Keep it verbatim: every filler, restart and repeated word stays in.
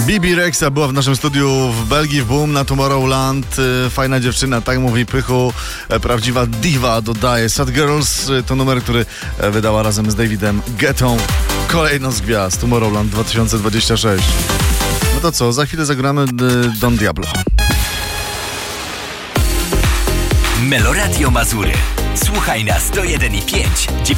Bibi Rexha była w naszym studiu w Belgii, w Boom na Tomorrowland. Fajna dziewczyna, tak mówi Pychu. Prawdziwa diva, dodaje. Sad Girls to numer, który wydała razem z Davidem Guettą. Kolejną z gwiazd Tomorrowland dwa tysiące dwudziesty szósty. No to co, za chwilę zagramy Don Diablo. Meloradio Mazury. Słuchaj na sto jeden i pięć, dziewięćdziesiąt